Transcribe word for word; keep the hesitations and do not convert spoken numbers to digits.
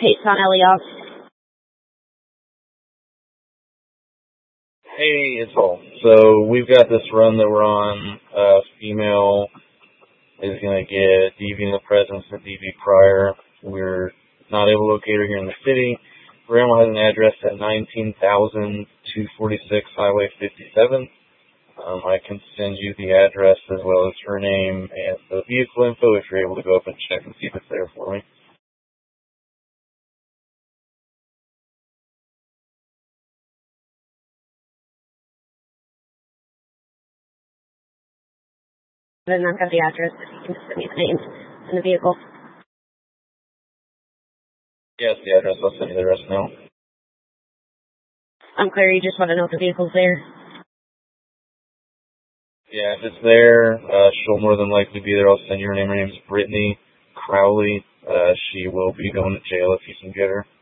Peyton Elliott. Hey, it's Paul. So we've got this run that we're on. Uh, female is going to get D V in the presence of D V prior. We're not able to locate her here in the city. Grandma has an address at nineteen thousand two forty-six Highway fifty-seven. Um, I can send you the address as well as her name and the vehicle info if you're able to go up and check and see if it's there for me. And I've got the address. If you can send me the name and the vehicle. Yes, the address. I'll send you the rest now. I'm clear. You just want to know if the vehicle's there. Yeah, if it's there, uh, she'll more than likely be there. I'll send you her name. Her name's Brittany Crowley. Uh, she will be going to jail if you can get her.